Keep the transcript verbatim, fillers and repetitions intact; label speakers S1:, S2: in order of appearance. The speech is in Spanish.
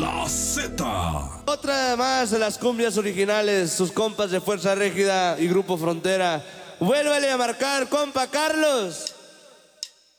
S1: La Z.
S2: Otra más de las cumbias originales, sus compas de Fuerza Régida y Grupo Frontera. Vuélvale a marcar, compa Carlos.